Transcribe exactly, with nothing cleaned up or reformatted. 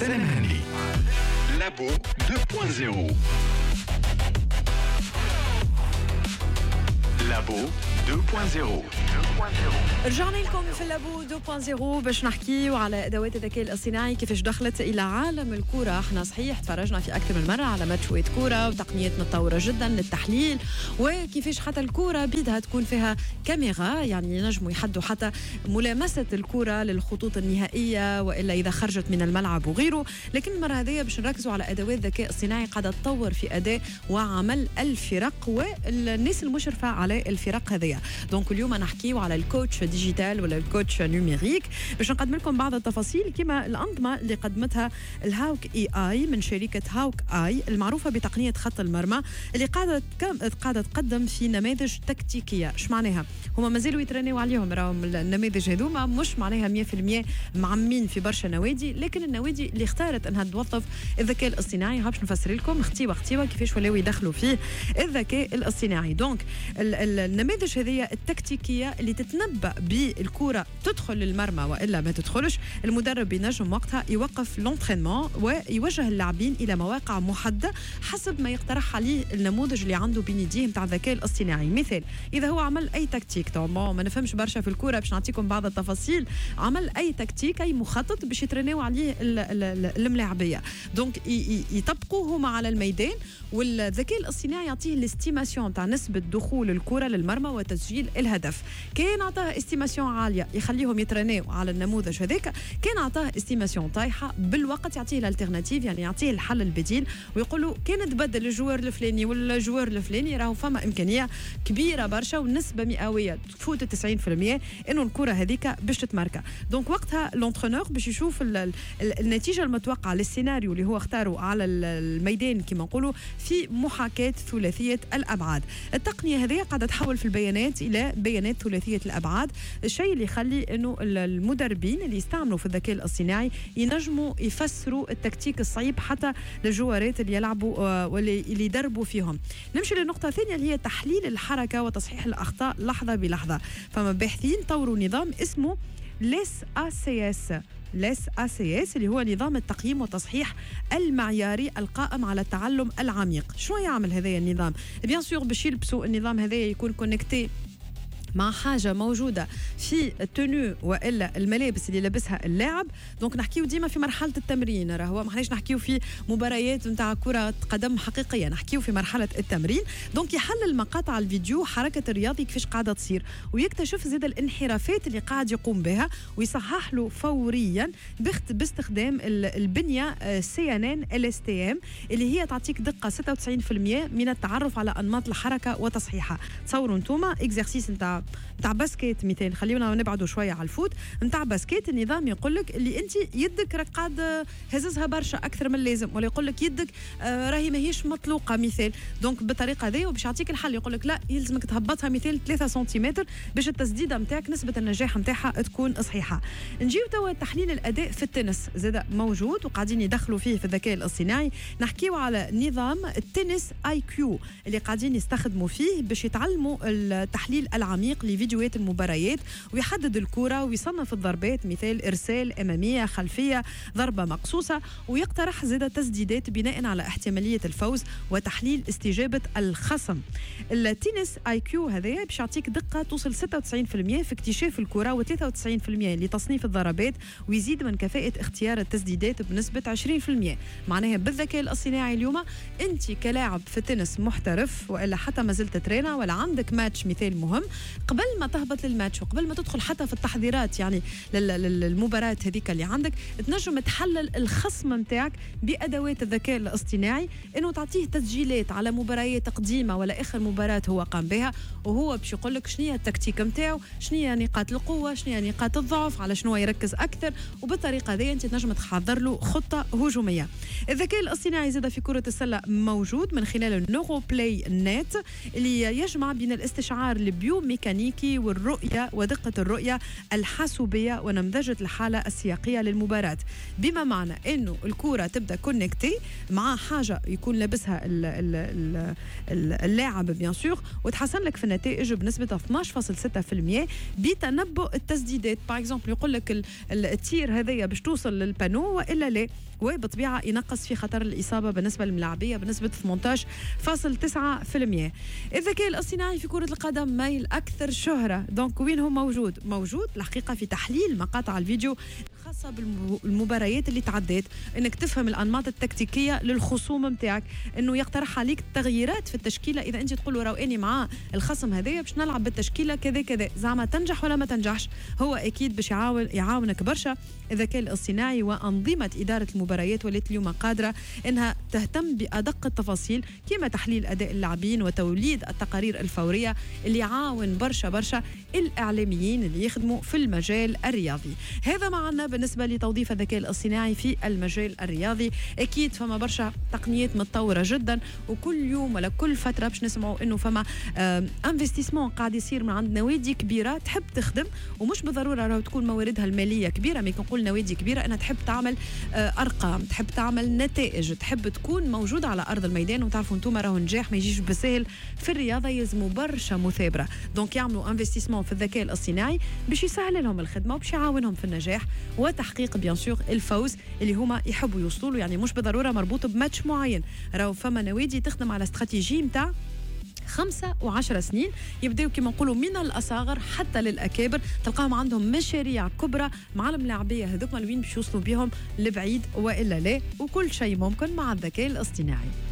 سلام هاني. لابو deux point zéro. لابو deux point zéro. رجعنا لكم في اللابو deux point zéro باش نحكيو على ادوات الذكاء الاصطناعي كيفاش دخلت الى عالم الكوره. احنا صحيح تفرجنا في اكثر من مره على ماتشات كوره وتقنيات متطوره جدا للتحليل، وكيفاش حتى الكوره بيدها تكون فيها كاميرا، يعني ينجموا يحدوا حتى ملامسه الكوره للخطوط النهائيه والا اذا خرجت من الملعب وغيره. لكن المره هذه باش نركزوا على ادوات ذكاء اصطناعي قاعده تطور في اداء وعمل الفرق والناس المشرفه على الفرق هذه. دونك اليوم نحكيو على الكوتش ديجيتال ولا الكوتش نيميريك باش نقدم لكم بعض التفاصيل كما الأنظمة اللي قدمتها الهاوك اي اي من شركة هاوك اي المعروفة بتقنية خط المرمى، اللي قاعدة قاعدة تقدم في نماذج تكتيكية. ايش معناها؟ هما مازالوا يترنوا عليهم، راهم النماذج هذوما مش معناها مية في المية معمين في برشا نوادي، لكن النوادي اللي اختارت انها توظف الذكاء الاصطناعي باش نفسر لكم اختيوا اختيوا كيفاش ولاو يدخلوا فيه الذكاء الاصطناعي. دونك النماذج هذه التكتيكية اللي تتنبأ بالكرة تدخل للمرمى وإلا ما تدخلش، المدرب ينجم وقتها يوقف لونترينمون ويوجه اللاعبين إلى مواقع محددة حسب ما يقترح عليه النموذج اللي عنده بين يديه نتاع الذكاء الاصطناعي. مثال إذا هو عمل أي تكتيك، طبعا ما نفهمش برشا في الكرة باش نعطيكم بعض التفاصيل، عمل أي تكتيك أي مخطط باش يترنوا عليه الملاعبية، دونك يطبقوه هما على الميدان، والذكاء الاصطناعي يعطيه الاستيماسيون تاع نسبة دخول الكرة للمرمى وتسجيل الهدف. كان عطاه استيماسيون عاليه يخليهم يترناو على النموذج هذاك، كان عطاه استيماسيون طايحه بالوقت يعطيه الالترناتيف، يعني يعطيه الحل البديل ويقول له كان تبدل الجوار الفلاني ولا الجوار الفلاني راهو فما امكانيه كبيره برشا ونسبه مئويه تفوت تسعين في المية انه الكره هذيك باش تتماركا. دونك وقتها لونترونور باش يشوف ال ال النتيجه المتوقعه للسيناريو اللي هو اختاره على الميدان كما نقولوا في محاكاه ثلاثيه الابعاد. التقنيه هذه قاعده تحول في البيانات الى بيانات ثلاثيه الابعاد، الشيء اللي يخلي انه المدربين اللي يستعملوا في الذكاء الاصطناعي ينجموا يفسروا التكتيك الصعيب حتى للجوارات اللي يلعبوا واللي اللي يدربوا فيهم. نمشي للنقطه الثانيه اللي هي تحليل الحركه وتصحيح الاخطاء لحظه بلحظه. فما باحثين طوروا نظام اسمه ليس آ سي إس ليس آ سي إس اللي هو نظام التقييم والتصحيح المعياري القائم على التعلم العميق. شو يعمل هذا النظام؟ بيان سور باش يلبسوا النظام هذا يكون كونكتي مع حاجة موجودة في التونو وإلا الملابس اللي لابسها اللاعب. دونك نحكيو ديما في مرحلة التمرين، راهو ما حناش نحكيو في مباريات نتاع كرة قدم حقيقية، نحكيو في مرحلة التمرين. دونك يحلل مقاطع الفيديو حركة الرياضي كيفاش قاعدة تصير ويكتشف زيد الانحرافات اللي قاعد يقوم بها ويصحح له فوريا باستخدام البنية سي إن إن إل إس تي إم اللي هي تعطيك دقة ستة وتسعين في المية من التعرف على أنماط الحركة وتصحيحها. تصوروا انتوما اكزرسيس نتاع نتاع باسكيت مثال، خلينا نبعدوا شويه على الفوت، نتاع باسكيت النظام يقول لك اللي انت يدك راك قاعد هززها برشا اكثر من اللازم، ولا يقول لك يدك آه راهي ماهيش مطلوقه مثال. دونك بالطريقه هذه وباش يعطيك الحل يقول لك لا يلزمك تهبطها مثال ثلاثة سنتيمتر باش التسديده نتاعك نسبه النجاح نتاعها تكون صحيحه. نجيو توا تحليل الاداء في التنس زاد موجود وقاعدين يدخلوا فيه في الذكاء الاصطناعي. نحكيو على نظام التنس اي كيو اللي قاعدين يستخدموا فيه باش يتعلموا التحليل العميق لفيديوهات المباريات ويحدد الكرة ويصنف الضربات مثال إرسال أمامية خلفية ضربة مقصوصة، ويقترح زيادة تسديدات بناء على احتمالية الفوز وتحليل استجابة الخصم. التنس آي كيو هذا باش يعطيك دقة توصل ستة وتسعين في المية في اكتشاف الكرة و93% لتصنيف الضربات، ويزيد من كفاءة اختيار التسديدات بنسبة عشرين في المية. معناها بالذكاء الاصطناعي اليوم أنت كلاعب في التنس محترف وإلا حتى ما زلت ترينا ولا عندك ماتش مثال مهم، قبل ما تهبط للماتش وقبل ما تدخل حتى في التحضيرات يعني للمباراة هذيك اللي عندك، تنجم تحلل الخصم نتاعك بأدوات الذكاء الاصطناعي انه تعطيه تسجيلات على مباريات قديمة ولا اخر مباراة هو قام بها، وهو باش يقول لك شنو هي التكتيك نتاعو، شنو هي نقاط القوة، شنو هي نقاط الضعف، على شنو يركز اكثر، وبالطريقة هذه انت تنجم تحضر له خطة هجومية. الذكاء الاصطناعي زاد في كرة السلة موجود من خلال النورو بلاي نت اللي يجمع بين الاستشعار البيوميكانيكي الميكانيكي والرؤية ودقة الرؤية الحاسوبية ونمذجة الحالة السياقية للمباراة، بما معنى أنه الكرة تبدأ كونكتي مع حاجة يكون لابسها اللاعب بيان سور، وتحسن لك في النتائج بنسبة اثناش فاصلة ستة بالمئة بتنبؤ التسديدات. باغ اكزومبل يقول لك التير هذايا باش توصل للبانو والا لا، وبطبيعة ينقص في خطر الإصابة بالنسبة للملاعبية بنسبة ثمانية عشر فاصلة تسعة بالمئة. الذكاء الاصطناعي في كرة القدم مايل أكثر شهرة، دونك وين هو موجود؟ موجود الحقيقة في تحليل مقاطع الفيديو خاصة بالمباريات اللي تعدت، انك تفهم الانماط التكتيكيه للخصوم نتاعك، انه يقترح عليك تغييرات في التشكيله. اذا انت تقول له راو اني مع الخصم هذايا باش نلعب بالتشكيله كذا كذا، زعما تنجح ولا ما تنجحش، هو اكيد باش يعاون يعاونك برشا الذكاء الاصطناعي. وانظمه اداره المباريات ولات اليوم قادره انها تهتم بادق التفاصيل كما تحليل اداء اللاعبين وتوليد التقارير الفوريه اللي يعاون برشا برشا الاعلاميين اللي يخدموا في المجال الرياضي. هذا معنا بالنسبة لتوظيف الذكاء الاصطناعي في المجال الرياضي. أكيد فما برشا تقنيات متطورة جدا، وكل يوم ولا كل فترة باش نسمعوا إنه فما انفستيسمون قاعد يصير من عند نوادي كبيرة تحب تخدم، ومش بالضرورة راهو تكون مواردها المالية كبيرة، مي نقول نوادي كبيرة أنها تحب تعمل أرقام، تحب تعمل نتائج، تحب تكون موجودة على أرض الميدان. وتعرفوا أنتم راهو النجاح ما يجيش بسهل في الرياضة، يلزموا برشا مثابرة، دونك يعملوا انفستيسمون في الذكاء الاصطناعي باش يسهل لهم الخدمة وباش يعاونهم في النجاح وتحقيق بيان سور الفوز اللي هما يحبوا يوصلوا له. يعني مش بالضروره مربوط بماتش معين، راهو فما نوادي تخدم على استراتيجي نتاع خمسة وعشر سنين، يبداو كما نقولوا من الأصاغر حتى للأكابر، تلقاهم عندهم مشاريع كبرى مع الملاعبية هذوك لوين باش يوصلوا بهم لبعيد وإلا لا، وكل شيء ممكن مع الذكاء الاصطناعي.